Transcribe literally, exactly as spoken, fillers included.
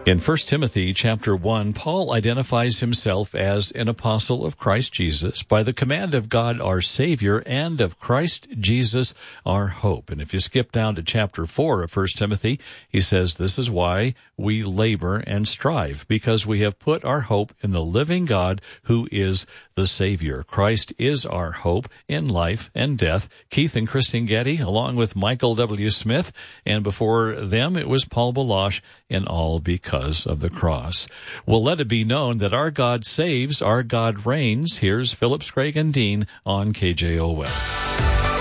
In First Timothy chapter one, Paul identifies himself as an apostle of Christ Jesus by the command of God our Savior and of Christ Jesus our hope. And if you skip down to chapter four of First Timothy, he says, this is why we labor and strive, because we have put our hope in the living God who is the Savior. Christ is our hope in life and death. Keith and Christine Getty, along with Michael W. Smith, and before them it was Paul Baloche, and all because of the cross. Well, let it be known that our God saves, our God reigns. Here's Phillips, Craig, and Dean on K J O L.